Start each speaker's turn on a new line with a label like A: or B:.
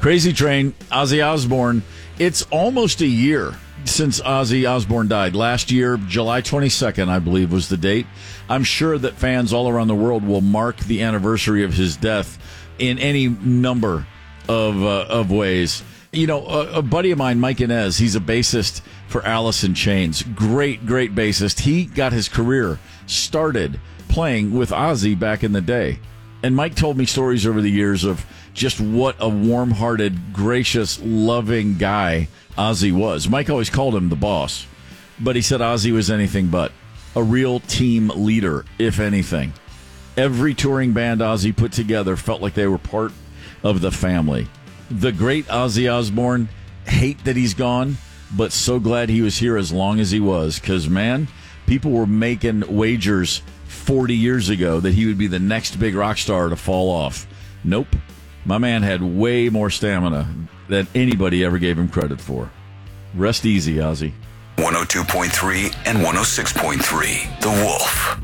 A: Crazy Train, Ozzy Osbourne. It's almost a year since Ozzy Osbourne died. Last year, July 22nd, I believe, was the date. I'm sure that fans all around the world will mark the anniversary of his death in any number of ways. You know, a buddy of mine, Mike Inez, he's a bassist for Alice in Chains. Great bassist. He got his career started playing with Ozzy back in the day. And Mike told me stories over the years of just what a warm-hearted, gracious, loving guy Ozzy was. Mike always called him the boss, but he said Ozzy was anything but. A real team leader, if anything. Every touring band Ozzy put together felt like they were part of the family. The great Ozzy Osbourne, hate that he's gone, but so glad he was here as long as he was, because, man, people were making wagers 40 years ago that he would be the next big rock star to fall off. Nope. My man had way more stamina than anybody ever gave him credit for. Rest easy, Ozzy.
B: 102.3 and 106.3, The Wolf.